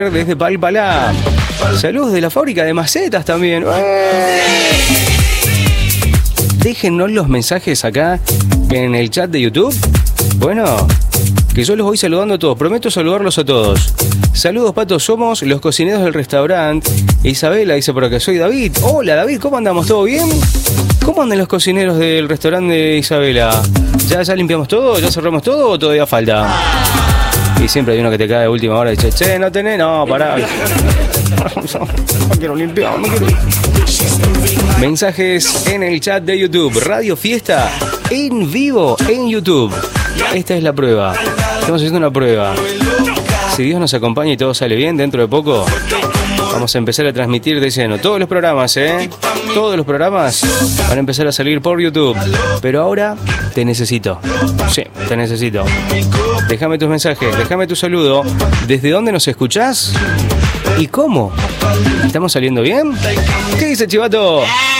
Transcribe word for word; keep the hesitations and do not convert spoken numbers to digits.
desde Palpalá. Saludos de la fábrica de macetas también. ¡Eh! Déjennos los mensajes acá en el chat de YouTube. Bueno, que yo los voy saludando a todos. Prometo saludarlos a todos. Saludos, Pato. Somos los cocineros del restaurante. Isabela dice por acá, soy David. Hola, David, ¿cómo andamos? ¿Todo bien? ¿Cómo andan los cocineros del restaurante de Isabela? ¿Ya, ya limpiamos todo? ¿Ya cerramos todo o todavía falta? Y siempre hay uno que te cae de última hora y dice, che, no tenés, no, pará. No quiero limpiar, no quiero. Mensajes en el chat de YouTube. Radio Fiesta en vivo en YouTube. Esta es la prueba. Estamos haciendo una prueba. Si Dios nos acompaña y todo sale bien, dentro de poco vamos a empezar a transmitir de lleno todos los programas, ¿eh? Todos los programas van a empezar a salir por YouTube. Pero ahora te necesito. Sí, te necesito. Déjame tus mensajes, déjame tu saludo. ¿Desde dónde nos escuchás? ¿Y cómo? ¿Estamos saliendo bien? ¿Qué dice Chivato?